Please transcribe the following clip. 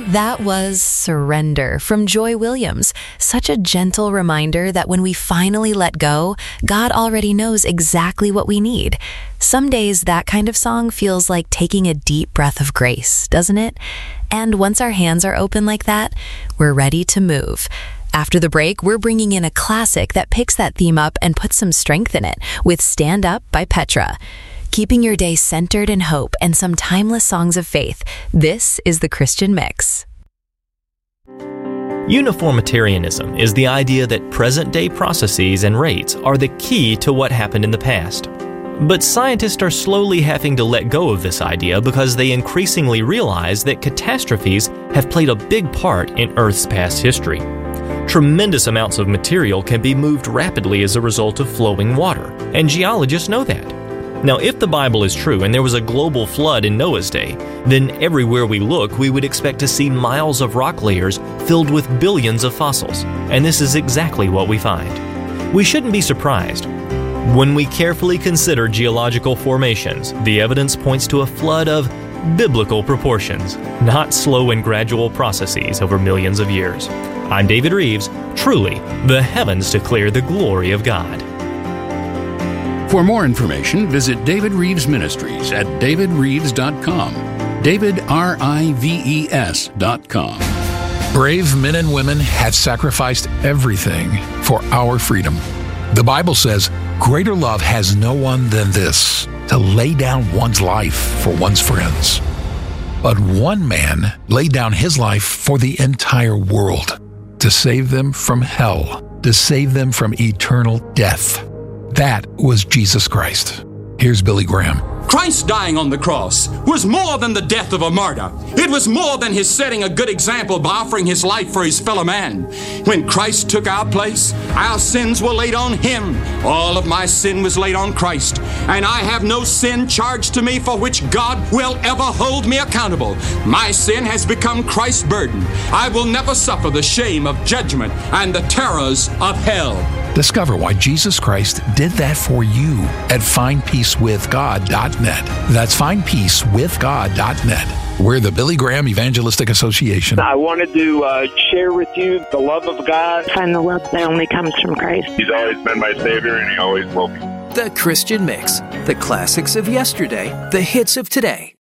That was Surrender from Joy Williams. Such a gentle reminder that when we finally let go, God already knows exactly what we need. Some days that kind of song feels like taking a deep breath of grace, doesn't it? And once our hands are open like that, we're ready to move. After the break, we're bringing in a classic that picks that theme up and puts some strength in it with Stand Up by Petra. Keeping your day centered in hope and some timeless songs of faith. This is the Christian Mix. Uniformitarianism is the idea that present-day processes and rates are the key to what happened in the past. But scientists are slowly having to let go of this idea because they increasingly realize that catastrophes have played a big part in Earth's past history. Tremendous amounts of material can be moved rapidly as a result of flowing water, and geologists know that. Now, if the Bible is true and there was a global flood in Noah's day, then everywhere we look, we would expect to see miles of rock layers filled with billions of fossils, and this is exactly what we find. We shouldn't be surprised. When we carefully consider geological formations, the evidence points to a flood of biblical proportions, not slow and gradual processes over millions of years. I'm David Reeves. Truly, the heavens declare the glory of God. For more information, visit David Reeves Ministries at davidreeves.com. DavidRives.com. Brave men and women have sacrificed everything for our freedom. The Bible says, greater love has no one than this, to lay down one's life for one's friends. But one man laid down his life for the entire world, to save them from hell, to save them from eternal death. That was Jesus Christ. Here's Billy Graham. Christ dying on the cross was more than the death of a martyr. It was more than his setting a good example by offering his life for his fellow man. When Christ took our place, our sins were laid on him. All of my sin was laid on Christ. And I have no sin charged to me for which God will ever hold me accountable. My sin has become Christ's burden. I will never suffer the shame of judgment and the terrors of hell. Discover why Jesus Christ did that for you at findpeacewithgod.net. That's findpeacewithgod.net. We're the Billy Graham Evangelistic Association. I wanted to share with you the love of God. Find the love that only comes from Christ. He's always been my Savior, and He always will be. The Christian Mix. The classics of yesterday, the hits of today.